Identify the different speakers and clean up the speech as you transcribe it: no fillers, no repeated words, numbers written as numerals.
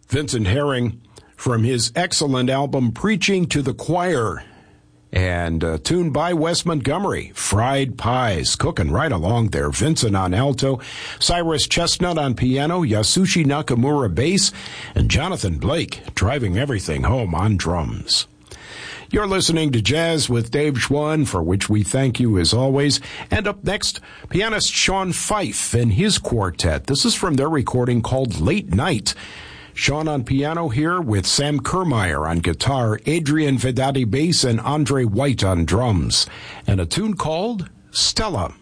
Speaker 1: Vincent Herring from his excellent album Preaching to the Choir. And a tune by Wes Montgomery, Fried Pies, cooking right along there. Vincent on alto, Cyrus Chestnut on piano, Yasushi Nakamura bass, and Jonathan Blake driving everything home on drums. You're listening to Jazz with Dave Schwann, for which we thank you as always. And up next, pianist Sean Fife and his quartet. This is from their recording called Late Night. Sean on piano here with Sam Kermeyer on guitar, Adrian Vedati bass, and Andre White on drums. And a tune called Stella.